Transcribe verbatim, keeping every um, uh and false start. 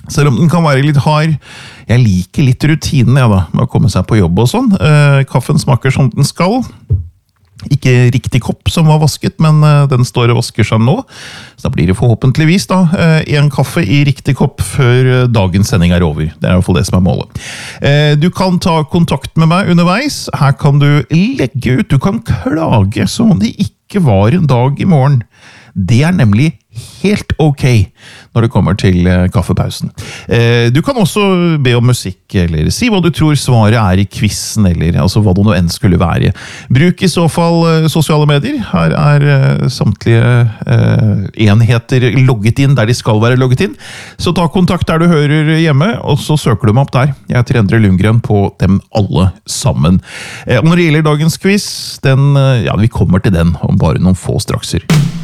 Selv om den kan være litt hard, jeg liker litt rutinen jeg da, med å komme seg på jobb og sånn. Eh, kaffen smaker som den skal. Ikke riktig kopp som var vasket, men eh, den står og vasker seg nå. Så da blir det forhåpentligvis da, eh, en kaffe i riktig kopp før dagens sending er over. Det er i hvert fall det som er målet. Eh, du kan ta kontakt med meg underveis. Her kan du legge ut, du kan klage som om det ikke var en dag i morgen. Det er nemlig helt ok når det kommer til kaffepausen. Du kan også be om musikk, eller si hva du tror svaret er i quizen, eller altså hva det nå enn skulle være. Bruk i så fall sosiale medier. Her er samtlige enheter logget inn der de skal være logget inn. Så ta kontakt der du hører hjemme, og så søker du meg opp der. Jeg heter Endre Lundgren på dem alle sammen. Og når det gjelder dagens quiz, den, ja, vi kommer til den om bare noen få strakser.